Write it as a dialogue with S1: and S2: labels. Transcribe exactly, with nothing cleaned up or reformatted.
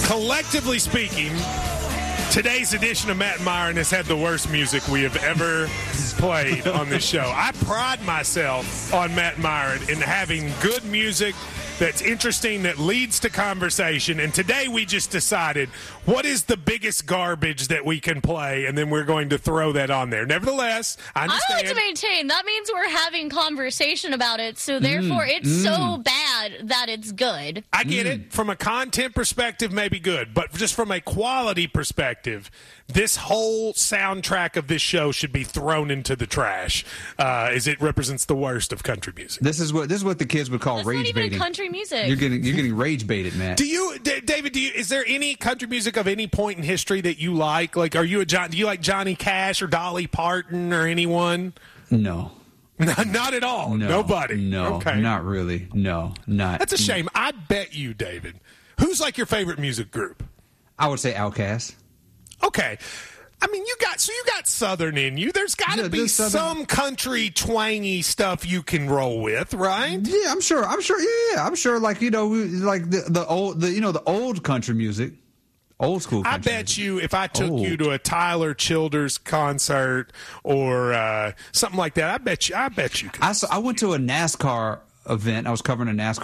S1: Collectively speaking, today's edition of Matt and Myron has had the worst music we have ever played on this show. I pride myself on Matt and Myron in having good music that's interesting, that leads to conversation. And today we just decided what is the biggest garbage that we can play, and then we're going to throw that on there. Nevertheless, I understand.
S2: I like to maintain that means we're having conversation about it, so therefore mm, it's mm. so bad that it's good.
S1: I get mm. it. From a content perspective, maybe good. But just from a quality perspective, this whole soundtrack of this show should be thrown into the trash, uh, as it represents the worst of country music.
S3: This is what this is what the kids would call
S2: That's
S3: rage
S2: not even
S3: baiting.
S2: Country music.
S3: You're getting you're getting rage baited, Matt.
S1: Do you, D- David? Do you? Is there any country music of any point in history that you like? Like, are you a John? Do you like Johnny Cash or Dolly Parton or anyone?
S3: No.
S1: Not, not at all.
S3: No,
S1: Nobody.
S3: No,
S1: okay.
S3: Not really. No, not.
S1: That's a shame. I bet you, David. Who's like your favorite music group? I
S3: would say Outkast.
S1: Okay. I mean, you got so you got Southern in you. There's got to
S3: Yeah,
S1: be
S3: there's Southern-
S1: some country twangy stuff you can roll with, right?
S3: Yeah, I'm sure. I'm sure. Yeah, yeah. I'm sure. Like you know, like the the old, the you know, the old country music, old school.
S1: I
S3: Country
S1: bet
S3: music.
S1: you, if I took
S3: Old.
S1: you to a Tyler Childers concert or uh, something like that, I bet you, I bet you could.
S3: I saw, I went to a NASCAR event. I was covering a NASCAR